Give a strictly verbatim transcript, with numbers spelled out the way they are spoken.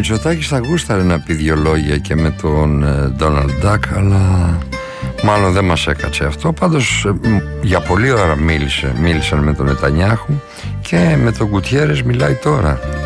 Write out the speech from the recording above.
Μητσοτάκης θα γούσταρε να πει δυο λόγια και με τον Ντόναλντ Ντακ, αλλά μάλλον δεν μας έκατσε αυτό. Πάντως για πολλή ώρα μίλησε, μίλησαν με τον Νετανιάχου και με τον Γκουτιέρες μιλάει τώρα.